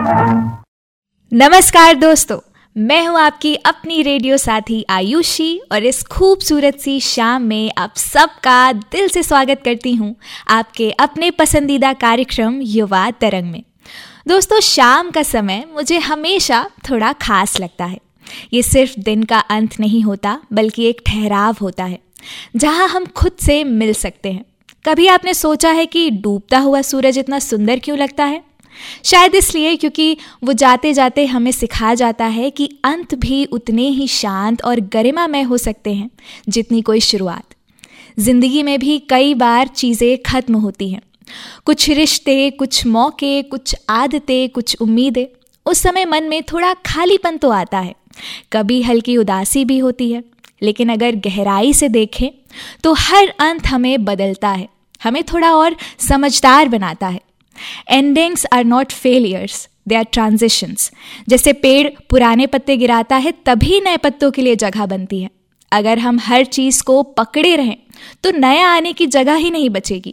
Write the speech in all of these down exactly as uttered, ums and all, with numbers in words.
नमस्कार दोस्तों, मैं हूं आपकी अपनी रेडियो साथी आयुषी और इस खूबसूरत सी शाम में आप सबका दिल से स्वागत करती हूं आपके अपने पसंदीदा कार्यक्रम युवा तरंग में। दोस्तों, शाम का समय मुझे हमेशा थोड़ा खास लगता है। ये सिर्फ दिन का अंत नहीं होता, बल्कि एक ठहराव होता है जहां हम खुद से मिल सकते हैं। कभी आपने सोचा है कि डूबता हुआ सूरज इतना सुंदर क्यों लगता है? शायद इसलिए क्योंकि वो जाते जाते हमें सिखा जाता है कि अंत भी उतने ही शांत और गरिमामय हो सकते हैं जितनी कोई शुरुआत। जिंदगी में भी कई बार चीज़ें खत्म होती हैं, कुछ रिश्ते, कुछ मौके, कुछ आदतें, कुछ उम्मीदें। उस समय मन में थोड़ा खालीपन तो आता है, कभी हल्की उदासी भी होती है, लेकिन अगर गहराई से देखें तो हर अंत हमें बदलता है, हमें थोड़ा और समझदार बनाता है। Endings are not failures, they are transitions. जैसे पेड़ पुराने पत्ते गिराता है तभी नए पत्तों के लिए जगह बनती है। अगर हम हर चीज़ को पकड़े रहें तो नया आने की जगह ही नहीं बचेगी।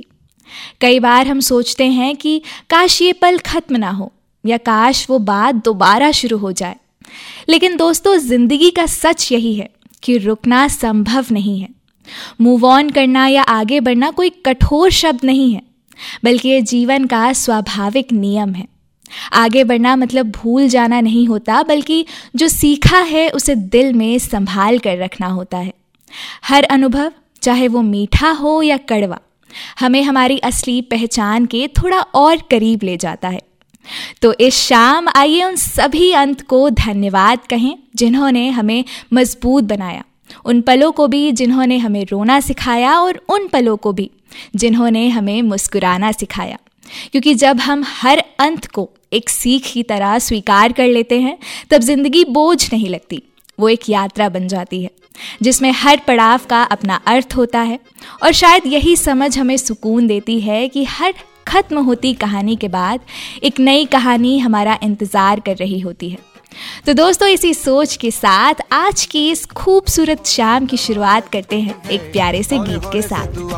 कई बार हम सोचते हैं कि काश ये पल खत्म ना हो, या काश वो बात दोबारा शुरू हो जाए। लेकिन दोस्तों, जिंदगी का सच यही है कि रुकना संभव नहीं है। मूव ऑन करना या आगे बढ़ना कोई कठोर शब्द नहीं है, बल्कि ये जीवन का स्वाभाविक नियम है। आगे बढ़ना मतलब भूल जाना नहीं होता, बल्कि जो सीखा है उसे दिल में संभाल कर रखना होता है। हर अनुभव, चाहे वो मीठा हो या कड़वा, हमें हमारी असली पहचान के थोड़ा और करीब ले जाता है। तो इस शाम आइए उन सभी अंत को धन्यवाद कहें जिन्होंने हमें मजबूत बनाया, उन पलों को भी जिन्होंने हमें रोना सिखाया, और उन पलों को भी जिन्होंने हमें मुस्कुराना सिखाया। क्योंकि जब हम हर अंत को एक सीख की तरह स्वीकार कर लेते हैं, तब जिंदगी बोझ नहीं लगती, वो एक यात्रा बन जाती है जिसमें हर पड़ाव का अपना अर्थ होता है। और शायद यही समझ हमें सुकून देती है कि हर खत्म होती कहानी के बाद एक नई कहानी हमारा इंतज़ार कर रही होती है। तो दोस्तों, इसी सोच के साथ आज की इस खूबसूरत शाम की शुरुआत करते हैं एक प्यारे से गीत के साथ।